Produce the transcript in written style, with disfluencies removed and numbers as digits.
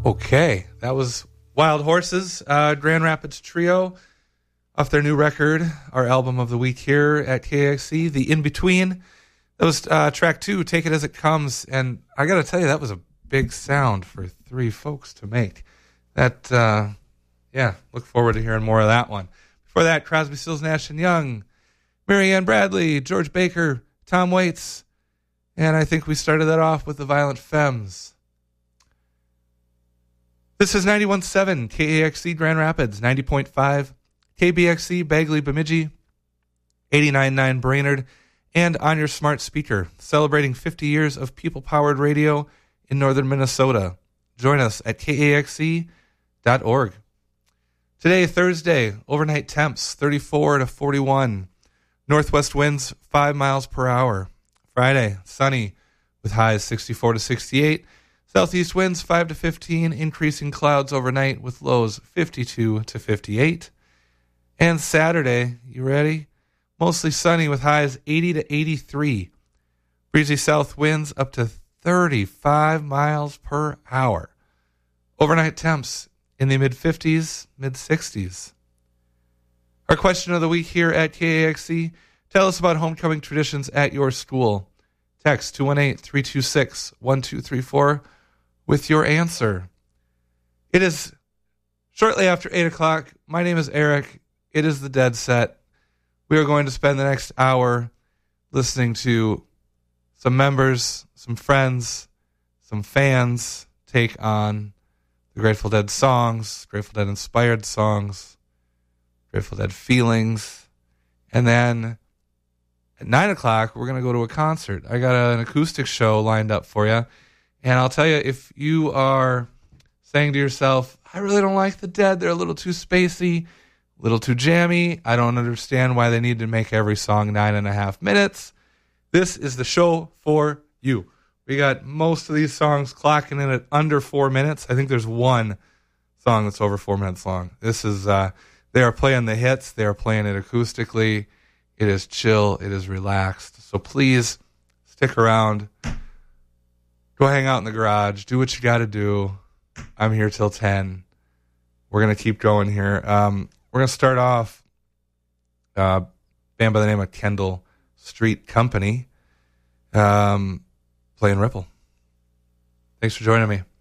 Okay, that was Wild Horses, Grand Rapids Trio, off their new record, our album of the week here at KXC, The In-Between. That was track 2, Take It As It Comes, and I got to tell you, that was a big sound for 3 folks to make. That, look forward to hearing more of that one. Before that, Crosby, Stills, Nash & Young, Mary Ann Bradley, George Baker, Tom Waits, and I think we started that off with the Violent Femmes. This is 91.7 KAXC Grand Rapids, 90.5 KBXC Bagley Bemidji, 89.9 Brainerd, and on your smart speaker, celebrating 50 years of people-powered radio in northern Minnesota. Join us at kaxc.org. Today, Thursday, overnight temps 34 to 41, northwest winds 5 miles per hour. Friday, sunny with highs 64 to 68. Southeast winds 5 to 15, increasing clouds overnight with lows 52 to 58. And Saturday, you ready? Mostly sunny with highs 80 to 83. Breezy south winds up to 35 miles per hour. Overnight temps in the mid-50s, mid-60s. Our question of the week here at KAXC, tell us about homecoming traditions at your school. Text 218-326-1234 with your answer. It is shortly after 8 o'clock. My name is Eric. It is the Dead Set. We are going to spend the next hour listening to some members, some friends, some fans take on the Grateful Dead songs, Grateful Dead inspired songs, Grateful Dead feelings. And then at 9 o'clock, we're going to go to a concert. I got an acoustic show lined up for you. And I'll tell you, if you are saying to yourself, I really don't like the Dead, they're a little too spacey, a little too jammy, I don't understand why they need to make every song 9.5 minutes, this is the show for you. We got most of these songs clocking in at under 4 minutes. I think there's one song that's over 4 minutes long. This is, they are playing the hits, they are playing it acoustically, it is chill, it is relaxed. So please stick around. Go hang out in the garage. Do what you got to do. I'm here till 10. We're going to keep going here. We're going to start off band by the name of Kendall Street Company playing Ripple. Thanks for joining me.